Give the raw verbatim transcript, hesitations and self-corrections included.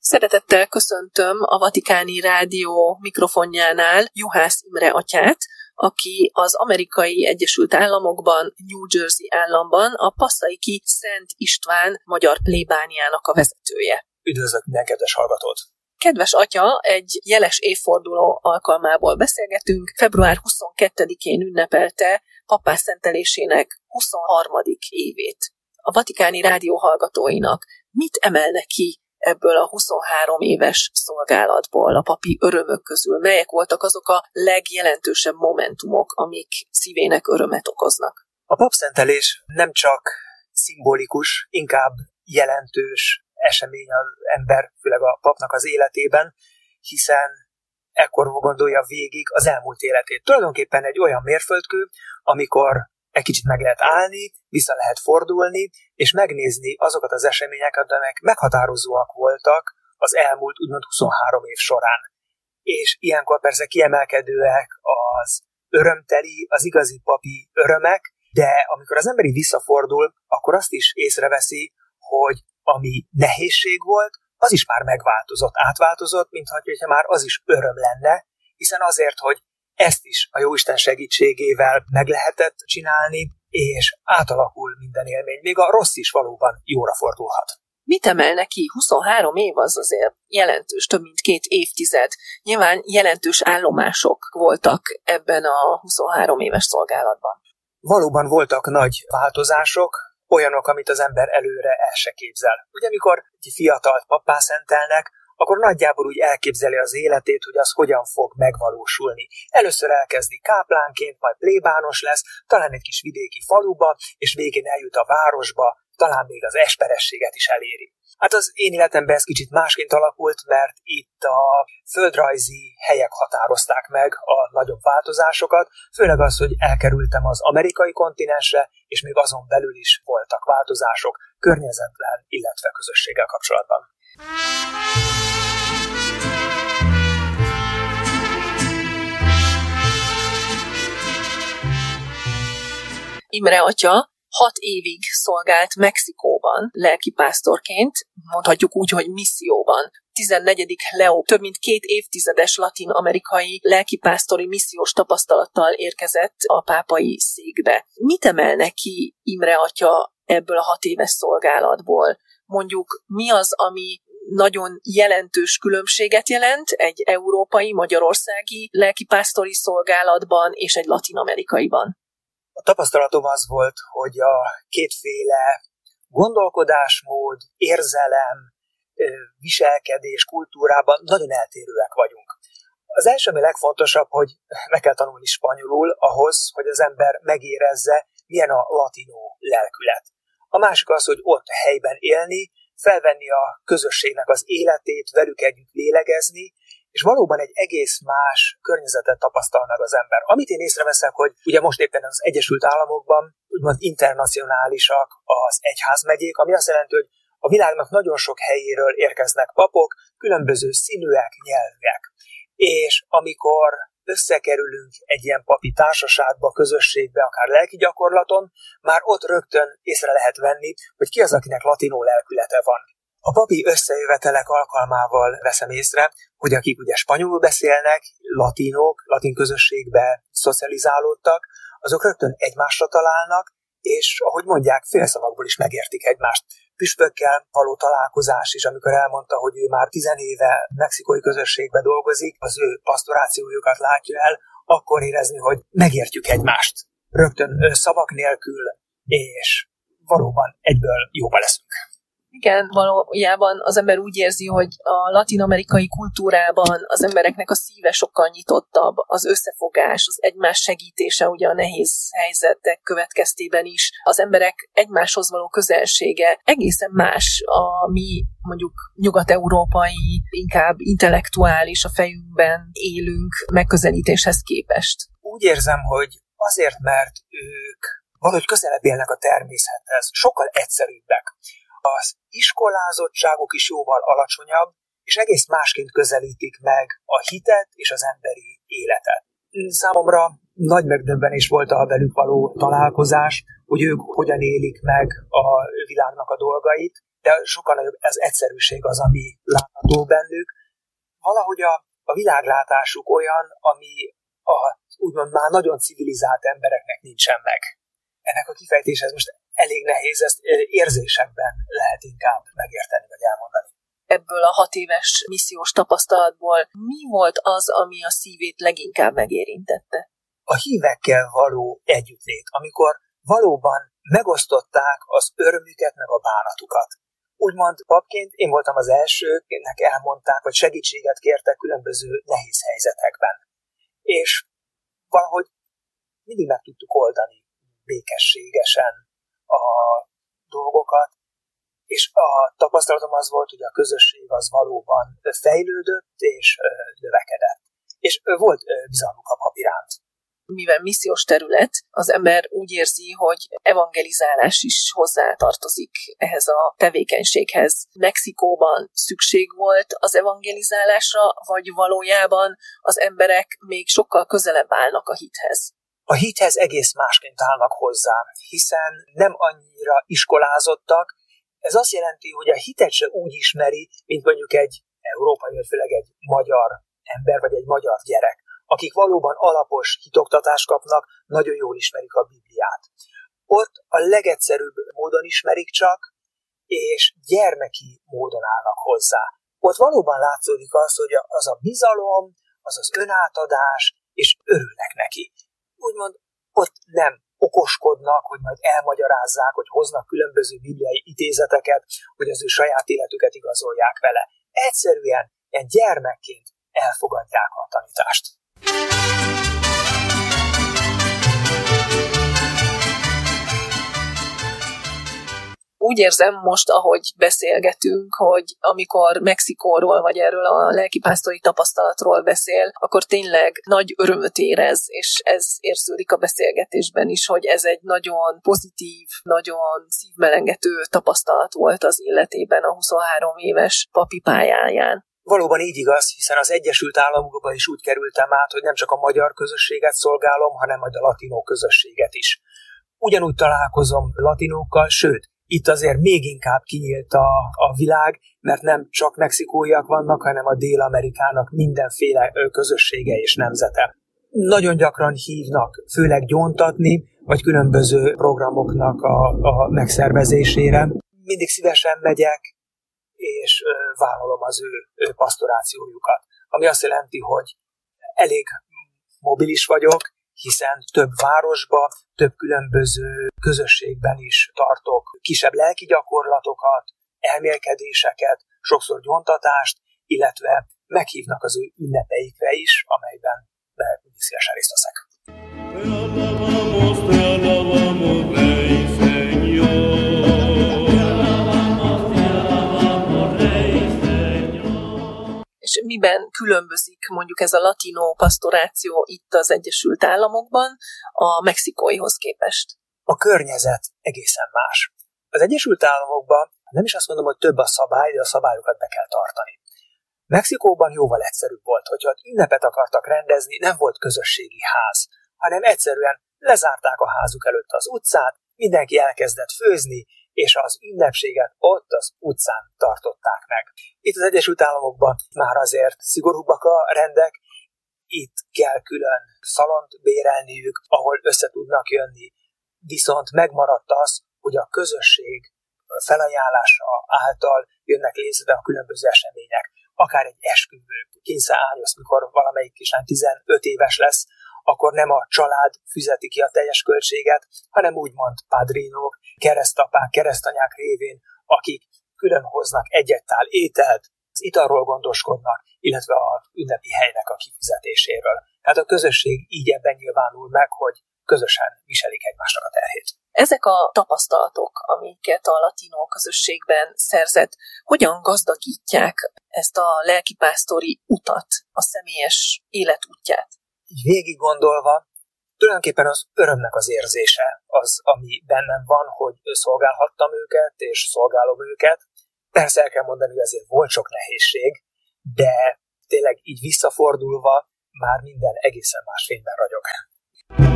Szeretettel köszöntöm a Vatikáni Rádió mikrofonjánál Juhász Imre atyát, aki az Amerikai Egyesült Államokban, New Jersey államban a Passaiki Szent István magyar plébániának a vezetője. Üdvözlök minden kedves hallgatót! Kedves atya, egy jeles évforduló alkalmából beszélgetünk. február huszonkettedikén ünnepelte papásszentelésének huszonharmadik évét. A Vatikáni Rádió hallgatóinak mit emelne ki ebből a huszonhárom éves szolgálatból, a papi örömök közül? Melyek voltak azok a legjelentősebb momentumok, amik szívének örömet okoznak? A papszentelés nem csak szimbolikus, inkább jelentős esemény az ember, főleg a papnak az életében, hiszen ekkor gondolja végig az elmúlt életét. Tulajdonképpen egy olyan mérföldkő, amikor egy kicsit meg lehet állni, vissza lehet fordulni, és megnézni azokat az eseményeket, amelyek meghatározóak voltak az elmúlt úgymond huszonhárom év során. És ilyenkor persze kiemelkedőek az örömteli, az igazi papi örömek, de amikor az ember visszafordul, akkor azt is észreveszi, hogy ami nehézség volt, az is már megváltozott, átváltozott, mintha már az is öröm lenne, hiszen azért, hogy ezt is a Jóisten segítségével meg lehetett csinálni, és átalakul minden élmény. Még a rossz is valóban jóra fordulhat. Mit emelne ki? huszonhárom év az azért jelentős, több mint két évtized. Nyilván jelentős állomások voltak ebben a huszonhárom éves szolgálatban. Valóban voltak nagy változások, olyanok, amit az ember előre el se képzel. Ugye amikor egy fiatalt pappá szentelnek, akkor nagyjából úgy elképzeli az életét, hogy az hogyan fog megvalósulni. Először elkezdi káplánként, majd plébános lesz, talán egy kis vidéki faluba, és végén eljut a városba, talán még az esperességet is eléri. Hát az én életemben ez kicsit másként alakult, mert itt a földrajzi helyek határozták meg a nagyobb változásokat, főleg az, hogy elkerültem az amerikai kontinensre, és még azon belül is voltak változások környezetlen, illetve közösséggel kapcsolatban. Imre atya hat évig szolgált Mexikóban lelkipásztorként, mondhatjuk úgy, hogy misszióban. tizennegyedik Leó több mint két évtizedes latin-amerikai lelkipásztori missziós tapasztalattal érkezett a pápai székbe. Mit emelne ki Imre atya ebből a hat éves szolgálatból? Mondjuk mi az, ami nagyon jelentős különbséget jelent egy európai, magyarországi lelkipásztori szolgálatban és egy latin-amerikaiban? A tapasztalatom az volt, hogy a kétféle gondolkodásmód, érzelem, viselkedés, kultúrában nagyon eltérőek vagyunk. Az első, ami legfontosabb, hogy meg kell tanulni spanyolul ahhoz, hogy az ember megérezze, milyen a latinó lelkület. A másik az, hogy ott helyben élni, felvenni a közösségnek az életét, velük együtt lélegezni, és valóban egy egész más környezetet tapasztal meg az ember. Amit én észreveszek, hogy ugye most éppen az Egyesült Államokban úgymond internacionálisak az egyházmegyék, ami azt jelenti, hogy a világnak nagyon sok helyéről érkeznek papok, különböző színűek, nyelvűek. És amikor összekerülünk egy ilyen papi társaságba, közösségbe, akár lelki gyakorlaton, már ott rögtön észre lehet venni, hogy ki az, akinek latinó lelkülete van. A papi összejövetelek alkalmával veszem észre, hogy akik ugye spanyolul beszélnek, latinok, latin közösségbe szocializálódtak, azok rögtön egymásra találnak, és ahogy mondják, félszavakból is megértik egymást. Püspökkel való találkozás is, amikor elmondta, hogy ő már tizenéve mexikói közösségbe dolgozik, az ő pastorációjukat látja el, akkor érezni, hogy megértjük egymást. Rögtön szavak nélkül, és valóban egyből jóba leszünk. Igen, valójában az ember úgy érzi, hogy a latin-amerikai kultúrában az embereknek a szíve sokkal nyitottabb, az összefogás, az egymás segítése, ugye a nehéz helyzetek következtében is, az emberek egymáshoz való közelsége egészen más a mi mondjuk nyugat-európai, inkább intellektuális, a fejünkben élünk megközelítéshez képest. Úgy érzem, hogy azért, mert ők valahogy közelebb élnek a természethez, sokkal egyszerűbbek. Az iskolázottságuk is jóval alacsonyabb, és egész másként közelítik meg a hitet és az emberi életet. Számomra nagy megdöbbenés volt a velük való találkozás, hogy ők hogyan élik meg a világnak a dolgait, de sokkal nagyobb az egyszerűség az, ami látható bennük. Valahogy a, a világlátásuk olyan, ami a úgymond már nagyon civilizált embereknek nincsen meg. Ennek a kifejtéshez most elég nehéz, ezt érzésekben lehet inkább megérteni, vagy elmondani. Ebből a hat éves missziós tapasztalatból mi volt az, ami a szívét leginkább megérintette? A hívekkel való együttlét, amikor valóban megosztották az örömüket, meg a bánatukat. Úgymond papként én voltam az elsőknek, elmondták, vagy segítséget kértek különböző nehéz helyzetekben. És valahogy mindig meg tudtuk oldani békességesen a dolgokat, és a tapasztalatom az volt, hogy a közösség az valóban fejlődött és növekedett. És volt bizalmuk a pap iránt. Mivel missziós terület, az ember úgy érzi, hogy evangelizálás is hozzátartozik ehhez a tevékenységhez. Mexikóban szükség volt az evangelizálásra, vagy valójában az emberek még sokkal közelebb állnak a hithez? A hithez egész másként állnak hozzá, hiszen nem annyira iskolázottak. Ez azt jelenti, hogy a hitet se úgy ismeri, mint mondjuk egy európai, vagy főleg egy magyar ember, vagy egy magyar gyerek, akik valóban alapos hitoktatást kapnak, nagyon jól ismerik a Bibliát. Ott a legegyszerűbb módon ismerik csak, és gyermeki módon állnak hozzá. Ott valóban látszódik az, hogy az a bizalom, az az önátadás, és örülnek neki. Úgymond ott nem okoskodnak, hogy majd elmagyarázzák, hogy hoznak különböző bibliai idézeteket, hogy az ő saját életüket igazolják vele. Egyszerűen ilyen gyermekként elfogadják a tanítást. Úgy érzem most, ahogy beszélgetünk, hogy amikor Mexikóról, vagy erről a lelkipásztori tapasztalatról beszél, akkor tényleg nagy örömöt érez, és ez érződik a beszélgetésben is, hogy ez egy nagyon pozitív, nagyon szívmelengető tapasztalat volt az életében a huszonhárom éves papi pályáján. Valóban így igaz, hiszen az Egyesült Államokban is úgy kerültem át, hogy nem csak a magyar közösséget szolgálom, hanem majd a latinó közösséget is. Ugyanúgy találkozom latinókkal, sőt, itt azért még inkább kinyílt a, a világ, mert nem csak mexikóiak vannak, hanem a Dél-Amerikának mindenféle közössége és nemzete. Nagyon gyakran hívnak, főleg gyóntatni, vagy különböző programoknak a, a megszervezésére. Mindig szívesen megyek, és vállalom az ő, ő pasztorációjukat. Ami azt jelenti, hogy elég mobilis vagyok, hiszen több városba, több különböző közösségben is tartok kisebb lelki gyakorlatokat, elmélkedéseket, sokszor gyóntatást, illetve meghívnak az ő ünnepeikre is, amelyben mindig szívesen részt veszek. És miben különbözik mondjuk ez a latinó pasztoráció itt az Egyesült Államokban a mexikóihoz képest? A környezet egészen más. Az Egyesült Államokban nem is azt mondom, hogy több a szabály, de a szabályokat be kell tartani. Mexikóban jóval egyszerűbb volt, hogyha ünnepet akartak rendezni, nem volt közösségi ház, hanem egyszerűen lezárták a házuk előtt az utcát, mindenki elkezdett főzni, és az ünnepséget ott az utcán tartották meg. Itt az Egyesült Államokban már azért szigorúbbak a rendek, itt kell külön szalont bérelniük, ahol össze tudnak jönni, viszont megmaradt az, hogy a közösség felajánlása által jönnek létre a különböző események. Akár egy esküvő, kényszerágyosz, mikor valamelyik kislány tizenöt éves lesz, akkor nem a család fizeti ki a teljes költséget, hanem úgymond padrinók, keresztapák, keresztanyák révén, akik külön hoznak egy-egy tál ételt, az italról gondoskodnak, illetve az ünnepi helynek a kifizetéséről. Tehát a közösség így ebben nyilvánul meg, hogy közösen viselik egymásnak a terhét. Ezek a tapasztalatok, amiket a latinó közösségben szerzett, hogyan gazdagítják ezt a lelkipásztori utat, a személyes életútját? Így végig gondolva, tulajdonképpen az örömnek az érzése az, ami bennem van, hogy szolgálhattam őket, és szolgálom őket. Persze el kell mondani, hogy azért volt sok nehézség, de tényleg így visszafordulva már minden egészen más fényben ragyog.